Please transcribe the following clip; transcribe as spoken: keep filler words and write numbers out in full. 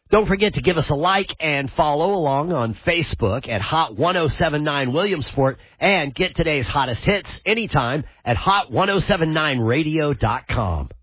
Don't forget to give us a like and follow along on Facebook at Hot ten seventy-nine Williamsport, and get today's hottest hits anytime at hot ten seventy-nine radio dot com.